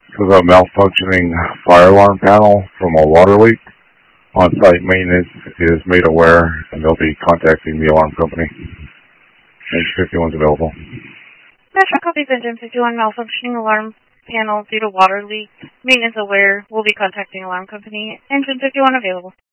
This is a malfunctioning fire alarm panel from a water leak. On-site maintenance is made aware, and they'll be contacting the alarm company. Engine 51 is available. Metro copies engine 51 malfunctioning alarm panel due to water leak. Maintenance aware. Will be contacting alarm company. Engine 51 available.